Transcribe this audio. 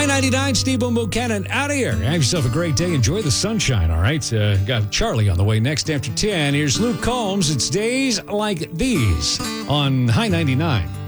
High 99, Steve Boom Buchanan out of here. Have yourself a great day. Enjoy the sunshine, all right? Got Charlie on the way next after 10. Here's Luke Combs. It's Days Like These on High 99.